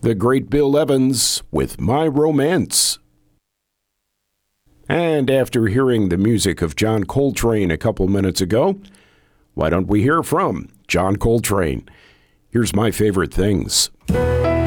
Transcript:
The great Bill Evans with My Romance. And after hearing the music of John Coltrane a couple minutes ago, why don't we hear from John Coltrane? Here's My Favorite Things.